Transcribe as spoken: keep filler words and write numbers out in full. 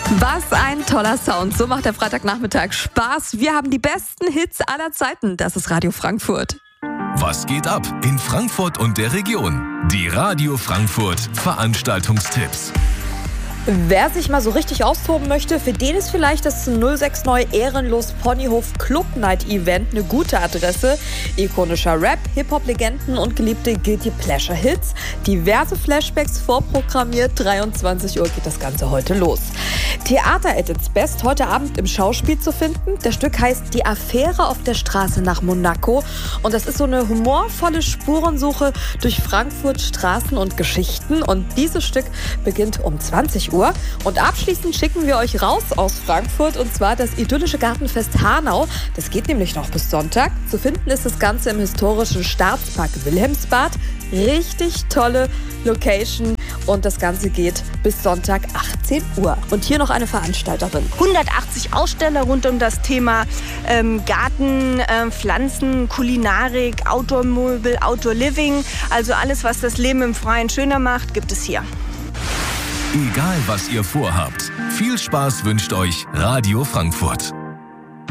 Was ein toller Sound. So macht der Freitagnachmittag Spaß. Wir haben die besten Hits aller Zeiten. Das ist Radio Frankfurt. Was geht ab in Frankfurt und der Region? Die Radio Frankfurt Veranstaltungstipps. Wer sich mal so richtig austoben möchte, für den ist vielleicht das null sechs neun Ehrenlos Ponyhof Club Night Event eine gute Adresse. Ikonischer Rap, Hip-Hop-Legenden und geliebte Guilty Pleasure Hits. Diverse Flashbacks vorprogrammiert. dreiundzwanzig Uhr geht das Ganze heute los. Theater at its best, heute Abend im Schauspiel zu finden. Das Stück heißt Die Affäre auf der Straße nach Monaco. Und das ist so eine humorvolle Spurensuche durch Frankfurt, Straßen und Geschichten. Und dieses Stück beginnt um zwanzig Uhr. Und abschließend schicken wir euch raus aus Frankfurt, und zwar das idyllische Gartenfest Hanau. Das geht nämlich noch bis Sonntag. Zu finden ist das Ganze im historischen Staatspark Wilhelmsbad. Richtig tolle Location, und das Ganze geht bis Sonntag achtzehn Uhr. Und hier noch eine Veranstalterin. hundertachtzig Aussteller rund um das Thema ähm, Garten, äh, Pflanzen, Kulinarik, Outdoor-Möbel, Outdoor-Living. Also alles, was das Leben im Freien schöner macht, gibt es hier. Egal, was ihr vorhabt, viel Spaß wünscht euch Radio Frankfurt.